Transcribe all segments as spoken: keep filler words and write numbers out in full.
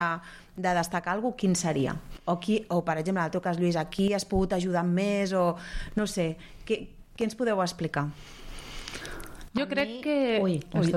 de destacar alguna cosa, quin seria? O, qui, o per exemple, en el teu cas, Lluís, aquí has pogut ajudar més o no sé, què, què ens podeu explicar? Jo crec mi... que... Ui, ui.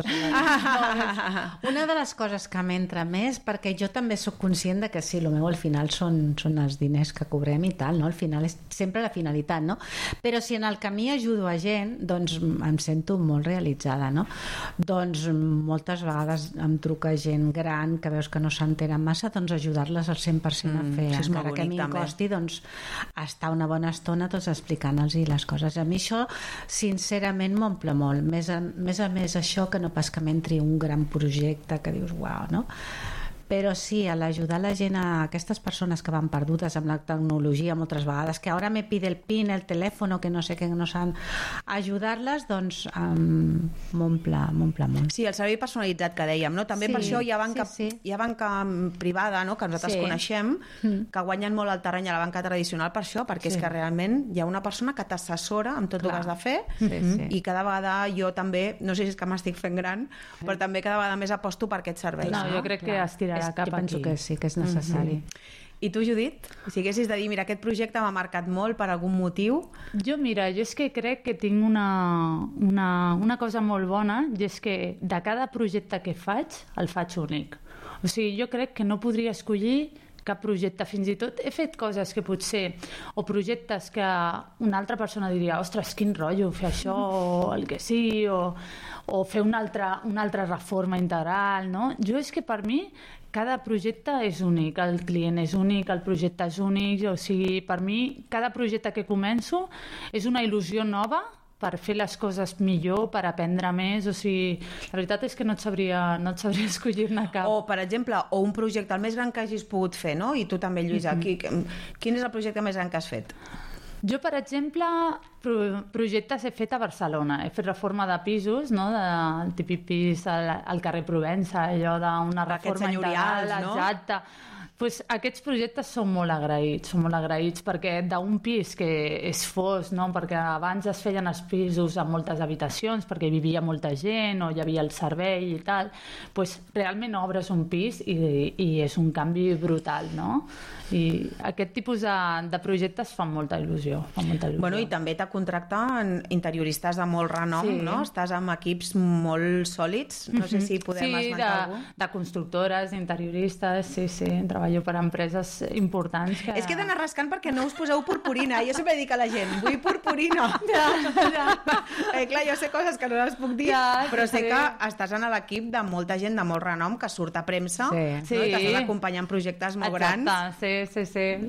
No, una de les coses que m'entra més, perquè jo també sóc conscient de que sí, el meu al final són, són els diners que cobrem i tal, no? Al final és sempre la finalitat, no? Però si en el camí ajudo a gent, doncs em sento molt realitzada, no? Doncs moltes vegades em truca gent gran que veus que no s'entenen massa, doncs ajudar-les al cent per cent a fer, mm, encara que a mi em costi, doncs estar una bona estona tots explicant-los les coses. A mi això, sincerament, m'omple molt, més a, més a més això que no pas que m'entri un gran projecte que dius uau, no? Però sí, a l'ajudar la gent, a aquestes persones que van perdudes amb la tecnologia moltes vegades, que ara me pide el PIN, el telèfon, que no sé què, que no saben, ajudar-les, doncs um, m'omple, m'omple molt. Sí, el servei personalitzat que dèiem, no? També sí, per això hi ha banca, sí, sí. Hi ha banca privada, no? Que nosaltres sí. coneixem, mm. que guanyen molt el terreny a la banca tradicional per això, perquè sí. és que realment hi ha una persona que t'assessora amb tot Clar. El que has de fer, sí, sí. i cada vegada jo també, no sé si és que m'estic fent gran, sí. però també cada vegada més aposto per aquests serveis. No, no? Jo crec Clar. Que estirarà és, cap jo penso aquí. Que sí, que és necessari. Mm-hmm. I tu, Judit, si haguessis de dir, mira, aquest projecte m'ha marcat molt per algun motiu? Jo, mira, jo és que crec que tinc una, una, una cosa molt bona, i és que de cada projecte que faig, el faig únic. O sigui, jo crec que no podria escollir cap projecte, fins i tot he fet coses que potser, o projectes que una altra persona diria, ostres, quin rotllo fer això, o el que sí, o, o fer una altra, una altra reforma integral, no? Jo és que per mi cada projecte és únic, el client és únic, el projecte és únic, o sigui, per mi cada projecte que començo és una il·lusió nova per fer les coses millor, per aprendre més, o sigui, la veritat és que no et sabria, no et sabria escollir-ne cap. O, per exemple, o un projecte el més gran que hagis pogut fer, no? I tu també, Lluïsa, mm-hmm. qui, quin és el projecte més gran que has fet? Jo, per exemple, pro, projectes he fet a Barcelona. He fet reforma de pisos, no? De típic pis al, al carrer Provença, allò d'una reforma integral, no? Exacte. Pues aquests projectes són molt agraïts, són molt agraïts perquè d'un pis que és fos, no? Perquè abans es feien els pisos amb moltes habitacions perquè vivia molta gent o hi havia el servei i tal, pues realment obres un pis i, i és un canvi brutal, no? I aquest tipus de, de projectes fan molta il·lusió, fan molta il·lusió. Bueno, i també te contracten interioristes de molt renom, sí. no? Estàs amb equips molt sòlids, no sé si podem sí, esmentar de, algú. de constructores, interioristes, sí, sí, treballo per empreses importants. Que... És que he d'anar rascant perquè no us poseu purpurina. Jo sempre dic a la gent, vull purpurina. Ja, ja. Eh, clar, jo sé coses que no les puc dir, ja, però sé sí. que estàs en l'equip de molta gent de molt renom que surt a premsa, sí. no? Sí. I t'has d'acompanyar en projectes molt Exacte. grans. Sí, sí,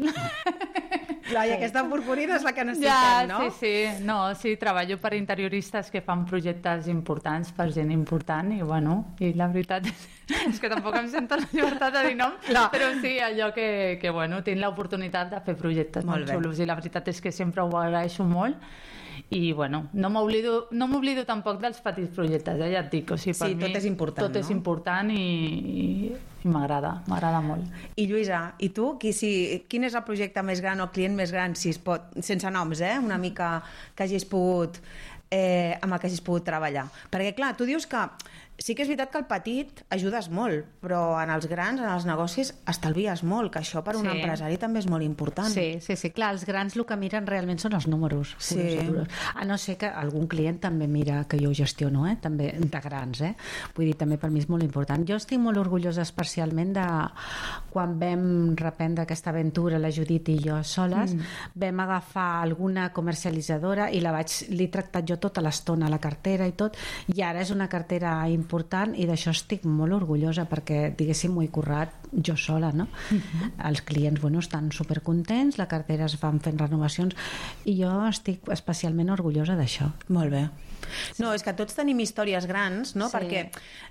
sí. Clar, i sí. aquesta purpurina és la que necessitem, ja, no? Sí, sí. No, sí, treballo per interioristes que fan projectes importants per gent important i, bueno, i la veritat és, és que tampoc em sento la llibertat de dir nom, no. però sí, allò que, que bueno, tinc l'oportunitat de fer projectes molt, molt xulos i la veritat és que sempre ho agraeixo molt i, bueno, no m'oblido no m'oblido tampoc dels petits projectes, eh? Ja et dic, o sigui, per sí, mi tot és important, tot no? és important i, i, i m'agrada, m'agrada molt. I Lluïsa, i tu? Qui, si, quin és el projecte més gran o el client més gran, si es pot, sense noms, eh? Una mica que hagis pogut eh, amb el que hagis pogut treballar? Perquè, clar, tu dius que sí que és veritat que el petit ajudes molt, però en els grans, en els negocis, estalvies molt, que això per un sí. empresari també és molt important. Sí, sí, sí, clar, els grans el que miren realment són els números. Sí. A no ser que algun client també mira que jo ho gestiono, eh? També de grans, eh? Vull dir, també per mi és molt important. Jo estic molt orgullosa especialment de quan vam reprendre aquesta aventura, la Judit i jo soles, mm. vam agafar alguna comercialitzadora i la vaig, l'he tractat jo tota l'estona, la cartera i tot, i ara és una cartera important important i d'això estic molt orgullosa perquè, diguéssim, ho he currat jo sola, no? Uh-huh. Els clients, bueno, estan supercontents, la cartera es van fent renovacions i jo estic especialment orgullosa d'això. Molt bé. No, és que tots tenim històries grans, no? Sí. Perquè,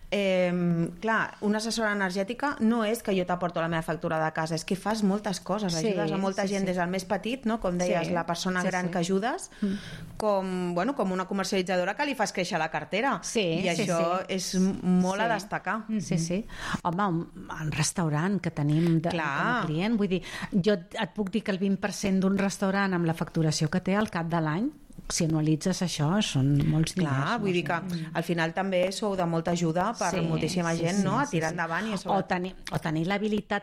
eh, clar, una assessora energètica no és que jo t'aporto la meva factura de casa, és que fas moltes coses, sí, ajudes a molta sí, gent sí. des del més petit, no? Com deies, sí. la persona sí, gran sí. que ajudes, mm. com, bueno, com una comercialitzadora que li fas créixer la cartera. Sí, I sí, això sí. és molt sí. a destacar. Mm-hmm. Sí, sí. Home, un, un restaurant que tenim de, com a client, vull dir, jo et puc dir que el vint per cent d'un restaurant amb la facturació que té al cap de l'any si anualitzes això, són molts diners. Clar, vull no dir que al final també sou de molta ajuda per Sí, moltíssima sí, gent, sí, no?, a sí, tirar sí. endavant. I a O tenir, o tenir l'habilitat